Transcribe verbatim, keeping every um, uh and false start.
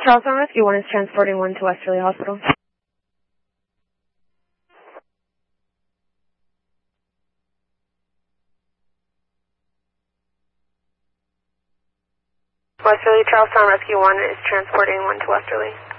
Charlestown Rescue one is transporting one to Westerly Hospital. Westerly, Charlestown Rescue one is transporting one to Westerly.